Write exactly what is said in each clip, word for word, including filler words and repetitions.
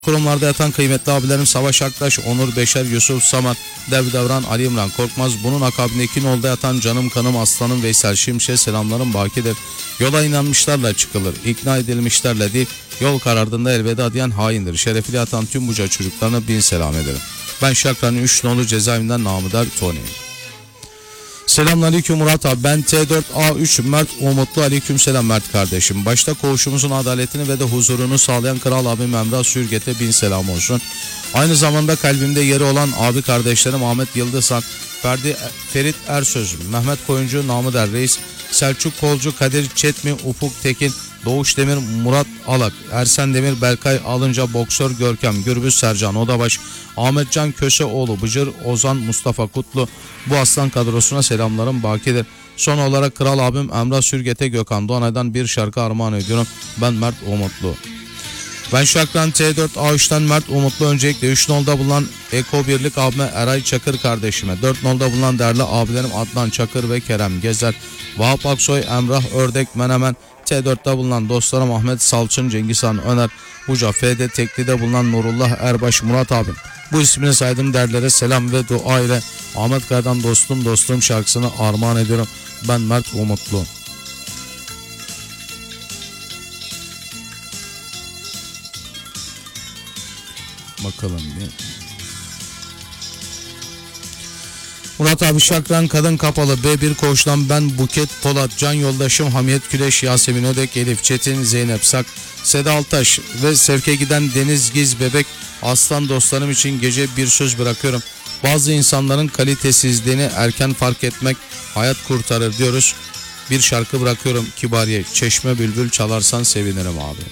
Kurumlarda yatan kıymetli abilerim Savaş Aktaş, Onur Beşer, Yusuf Saman, Dev Devran, Ali İmran Korkmaz. Bunun akabinde iki nolda yatan canım kanım aslanım Veysel Şimşek, selamlarım bakidir. Yola inanmışlarla çıkılır, ikna edilmişlerle değil. Yol karardığında elveda diyen haindir. Şerefli yatan tüm buca çocuklarına bin selam ederim. Ben Şakra'nın üç nolu cezaevinden namıdar Tony. Selamünaleyküm Murat abi, ben T dört A üç Mert Umutlu. Aleyküm selam Mert kardeşim. Başta koğuşumuzun adaletini ve de huzurunu sağlayan kral abim Emrah Sürget'e bin selam olsun. Aynı zamanda kalbimde yeri olan abi kardeşlerim Ahmet Yıldızhan, Ferdi Ferit Ersöz, Mehmet Koyuncu, Namıder Reis, Selçuk Kolcu, Kadir Çetmi, Ufuk Tekin, Doğuş Demir, Murat Alak, Ersen Demir, Berkay Alınca, Boksör Görkem, Gürbüz Sercan Odabaş, Ahmetcan Köseoğlu, Bıcır Ozan, Mustafa Kutlu. Bu aslan kadrosuna selamlarım bakidir. Son olarak kral abim Emrah Sürget'e Gökhan Doğanay'dan bir şarkı armağan ediyorum. Ben Mert Umutlu. Ben Şakran T dört A üç'ten Mert Umutlu. Öncelikle üç nolda bulunan Eko Birlik abime Eray Çakır kardeşime, dört nolda bulunan değerli abilerim Adnan Çakır ve Kerem Gezer, Vahap Aksoy, Emrah Ördek Menemen, T dört'te bulunan dostlarım Ahmet Salçın, Cengizhan Öner, Buca F'de Tekli'de bulunan Nurullah Erbaş, Murat abim. Bu ismini saydığım derlere selam ve dua ile Ahmet Kaya'dan dostum dostum şarkısını armağan ediyorum. Ben Mert Umutlu. Bakalım bir. Murat abi Şakran Kadın Kapalı B bir Koğuş'tan ben Buket Polat, can yoldaşım Hamiyet Küleş, Yasemin Ödek, Elif Çetin, Zeynep Sak, Seda Altaş ve sevke giden Deniz Giz Bebek, aslan dostlarım için gece bir söz bırakıyorum. Bazı insanların kalitesizliğini erken fark etmek hayat kurtarır diyoruz. Bir şarkı bırakıyorum Kibariye, Çeşme Bülbül çalarsan sevinirim abi.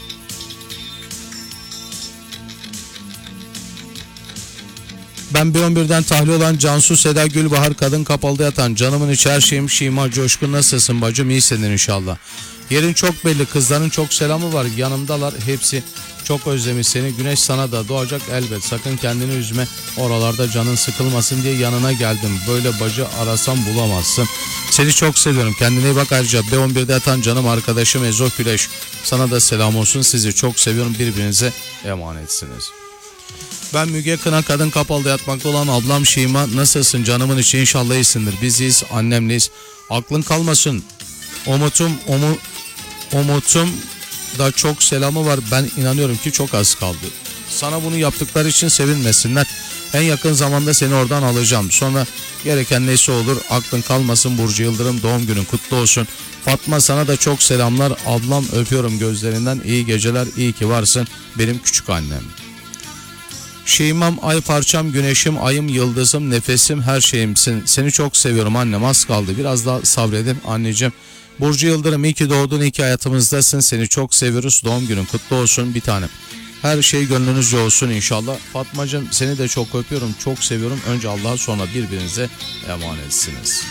Ben B on bir'den tahliye olan Cansu Seda Gülbahar, Kadın Kapalı'da yatan canımın içi her şeyim Şima Coşkun, nasılsın bacım, iyisindir inşallah. Yerin çok belli, kızların çok selamı var, yanımdalar hepsi, çok özlemiş seni. Güneş sana da doğacak elbet, sakın kendini üzme, oralarda canın sıkılmasın diye yanına geldim. Böyle bacı arasam bulamazsın. Seni çok seviyorum, kendine iyi bak. Ayrıca B on bir'de yatan canım arkadaşım Ezo Güleş, sana da selam olsun. Sizi çok seviyorum, birbirinize emanetsiniz. Ben Müge Kına, Kadın Kapalı'da yatmakta olan ablam Şima, nasılsın canımın içi, inşallah iyisindir. Biziz, annemliyiz, aklın kalmasın. Umut'um umu, Umut'um da çok selamı var. Ben inanıyorum ki çok az kaldı. Sana bunu yaptıkları için sevinmesinler. En yakın zamanda seni oradan alacağım. Sonra gereken neyse olur, aklın kalmasın. Burcu Yıldırım, doğum günün kutlu olsun. Fatma, sana da çok selamlar. Ablam, öpüyorum gözlerinden. İyi geceler, iyi ki varsın benim küçük annem. Şeymam, ay parçam, güneşim, ayım, yıldızım, nefesim, her şeyimsin. Seni çok seviyorum annem, az kaldı. Biraz daha sabredin anneciğim. Burcu Yıldırım, iyi ki doğdun, iyi ki hayatımızdasın. Seni çok seviyoruz. Doğum günün kutlu olsun bir tanem. Her şey gönlünüzce olsun inşallah. Fatmacığım, seni de çok öpüyorum, çok seviyorum. Önce Allah'a, sonra birbirinize emanetsiniz.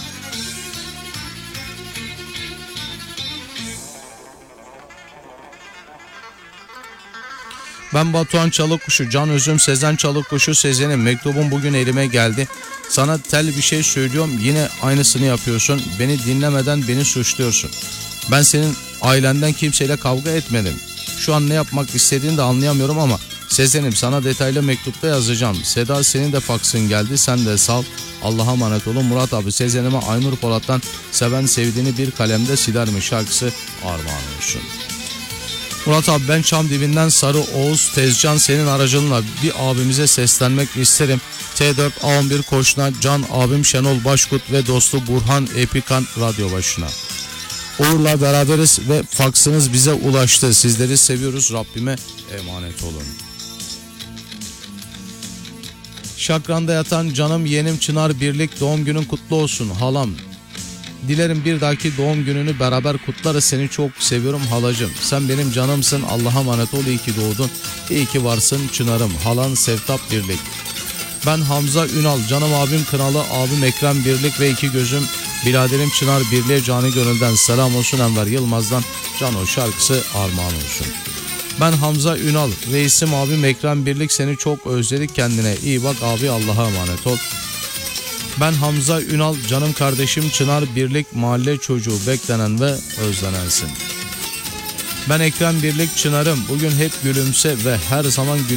Ben Batuhan Çalıkkuşu, Can Özüm, Sezen Çalıkkuşu, Sezen'im, mektubum bugün elime geldi. Sana tel bir şey söylüyorum, yine aynısını yapıyorsun. Beni dinlemeden beni suçluyorsun. Ben senin ailenden kimseyle kavga etmedim. Şu an ne yapmak istediğini de anlayamıyorum ama Sezen'im, sana detaylı mektupta yazacağım. Seda, senin de faksın geldi, sen de sal. Allah'a emanet olun. Murat abi, Sezen'ime Aynur Polat'tan seven sevdiğini bir kalemde siler mi şarkısı armağan olsun. Murat abi, ben Çam dibinden Sarı Oğuz Tezcan, senin aracılığıyla bir abimize seslenmek isterim. T dört A on bir Koç'una, Can abim Şenol Başkut ve dostu Burhan Epikan radyo başına. Uğur'la beraberiz ve faksınız bize ulaştı. Sizleri seviyoruz. Rabbime emanet olun. Şakran'da yatan canım yeğenim Çınar Birlik, doğum günün kutlu olsun halam. Dilerim bir dahaki doğum gününü beraber kutlarız. Seni çok seviyorum halacığım. Sen benim canımsın. Allah'a emanet ol. İyi ki doğdun. İyi ki varsın Çınar'ım. Halan Sevtap Birlik. Ben Hamza Ünal, canım abim Kınalı, abim Ekrem Birlik ve iki gözüm biraderim Çınar Birliğe canı gönülden selam olsun. Enver Yılmaz'dan Cano şarkısı armağan olsun. Ben Hamza Ünal, reisim abim Ekrem Birlik, seni çok özledik, kendine iyi bak abi, Allah'a emanet ol. Ben Hamza Ünal, canım kardeşim Çınar Birlik, mahalle çocuğu, beklenen ve özlenensin. Ben Ekrem Birlik Çınarım. Bugün hep gülümse ve her zaman gül